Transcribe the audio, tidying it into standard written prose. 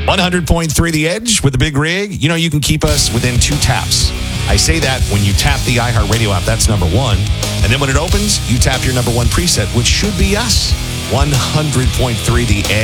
100.3 The Edge with the Big Rig. You know, you can keep us within 2 taps. I say that when you tap the iHeartRadio app, that's number 1. And then when it opens, you tap your number 1 preset, which should be us. 100.3 The Edge.